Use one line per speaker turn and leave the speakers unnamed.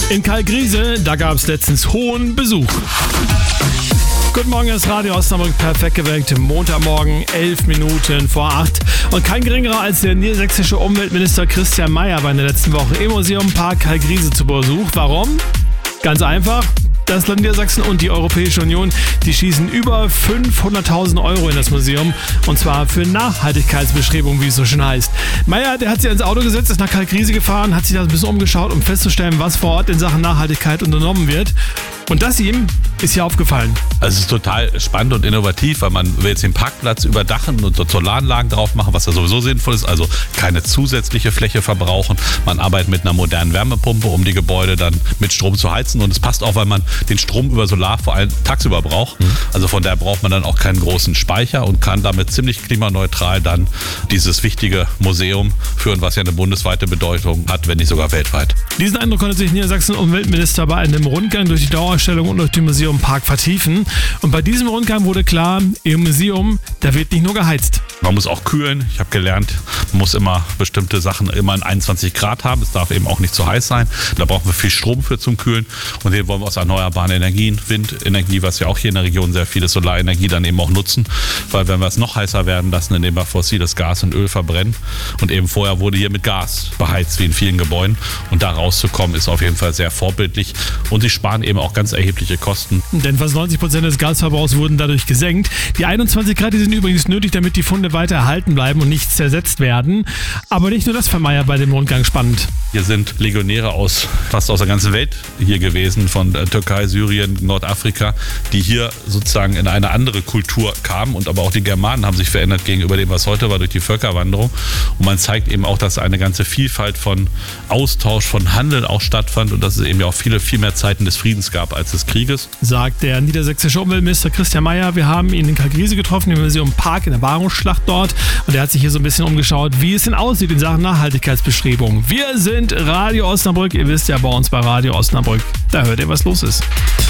In Kalkriese, da gab es letztens hohen Besuch. Guten Morgen, das Radio Osnabrück, perfekt geweckt. Montagmorgen, 11 Minuten vor 8. Und kein geringerer als der niedersächsische Umweltminister Christian Mayer war in der letzten Woche im Museumpark Kalkriese zu Besuch. Warum? Ganz einfach. Das Land Niedersachsen und die Europäische Union, die schießen über 500.000 Euro in das Museum. Und zwar für Nachhaltigkeitsbestrebungen, wie es so schön heißt. Mayer, der hat sich ins Auto gesetzt, ist nach Kalkriese gefahren, hat sich da ein bisschen umgeschaut, um festzustellen, was vor Ort in Sachen Nachhaltigkeit unternommen wird. Und das ihm ist hier aufgefallen.
Also es ist total spannend und innovativ, weil man will jetzt den Parkplatz überdachen und dort Solaranlagen drauf machen, was ja sowieso sinnvoll ist, also keine zusätzliche Fläche verbrauchen. Man arbeitet mit einer modernen Wärmepumpe, um die Gebäude dann mit Strom zu heizen, und es passt auch, weil man den Strom über Solar vor allem tagsüber braucht. Also von daher braucht man dann auch keinen großen Speicher und kann damit ziemlich klimaneutral dann dieses wichtige Museum führen, was ja eine bundesweite Bedeutung hat, wenn nicht sogar weltweit.
Diesen Eindruck konnte sich Niedersachsen Umweltminister bei einem Rundgang durch die Dauerausstellung und durch den Museumpark vertiefen. Und bei diesem Rundgang wurde klar, im Museum, da wird nicht nur geheizt.
Man muss auch kühlen. Ich habe gelernt, man muss immer bestimmte Sachen immer in 21 Grad haben. Es darf eben auch nicht zu heiß sein. Da brauchen wir viel Strom für zum Kühlen. Und den wollen wir aus erneuerbaren Energien, Windenergie, was ja auch hier in der Region sehr viel ist, Solarenergie dann eben auch nutzen. Weil wenn wir es noch heißer werden lassen, indem wir fossiles Gas und Öl verbrennen. Und eben vorher wurde hier mit Gas beheizt, wie in vielen Gebäuden. Und da rauszukommen, ist auf jeden Fall sehr vorbildlich. Und sie sparen eben auch ganz erhebliche Kosten.
Denn fast 90% des Gasverbrauchs wurden dadurch gesenkt. Die 21 Grad, die sind übrigens nötig, damit die Funde weiter erhalten bleiben und nicht zersetzt werden. Aber nicht nur das für Mayer bei dem Rundgang spannend.
Hier sind Legionäre fast aus der ganzen Welt hier gewesen, von Türkei, Syrien, Nordafrika, die hier sozusagen in eine andere Kultur kamen, und aber auch die Germanen haben sich verändert gegenüber dem, was heute war, durch die Völkerwanderung. Und man zeigt eben auch, dass eine ganze Vielfalt von Austausch, von Handel auch stattfand und dass es eben auch viel mehr Zeiten des Friedens gab als des Krieges.
Sagt der niedersächsische Umweltminister Christian Mayer. Wir haben ihn in Kalkriese getroffen, im Museumpark, in der Wahrungsschlacht dort. Und er hat sich hier so ein bisschen umgeschaut, wie es denn aussieht in Sachen Nachhaltigkeitsbestrebungen. Wir sind Radio Osnabrück. Ihr wisst ja, bei uns bei Radio Osnabrück, da hört ihr, was los ist.